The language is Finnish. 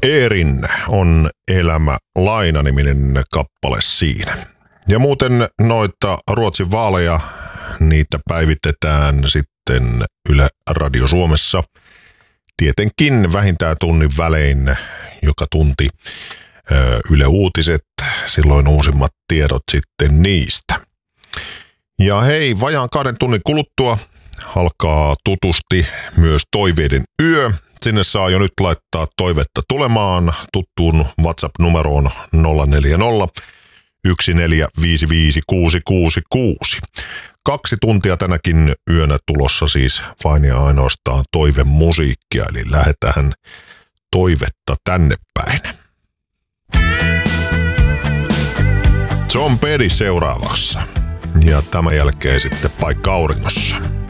Eerin on Elämä laina-niminen kappale siinä. Ja muuten noita Ruotsin vaaleja, niitä päivitetään sitten Yle Radio Suomessa. Tietenkin vähintään tunnin välein joka tunti Yle Uutiset, silloin uusimmat tiedot sitten niistä. Ja hei, vajaan 2 tunnin kuluttua alkaa tutusti myös Toiveiden yö. Sinne saa jo nyt laittaa toivetta tulemaan tuttuun WhatsApp-numeroon 040 1455666. 2 tuntia tänäkin yönä tulossa siis vain ja ainoastaan toivemusiikkia, eli lähdetään toivetta tänne päin. John Petty seuraavassa ja tämän jälkeen sitten Paikka auringossa.